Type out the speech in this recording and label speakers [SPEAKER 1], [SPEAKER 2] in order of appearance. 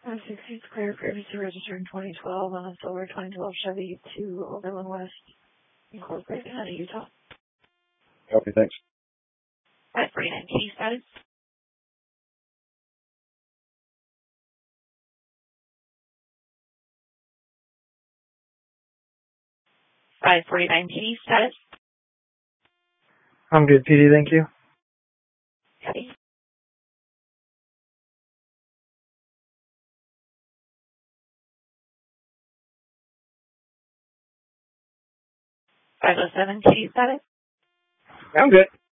[SPEAKER 1] 16th clear, previously registered in 2012 on a silver 2012 Chevy to Overland West, Incorporated out of Utah.
[SPEAKER 2] Okay, thanks.
[SPEAKER 1] 549 key status. 549 key status.
[SPEAKER 3] I'm good, PD, thank you.
[SPEAKER 1] Okay. 507 key status.
[SPEAKER 3] I'm good.